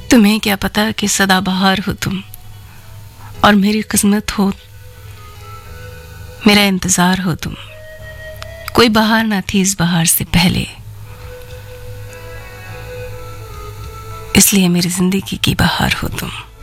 तुम्हें क्या पता कि सदाबहार हो तुम और मेरी किस्मत हो, मेरा इंतजार हो तुम। कोई बहार ना थी इस बहार से पहले, इसलिए मेरी जिंदगी की बहार हो तुम।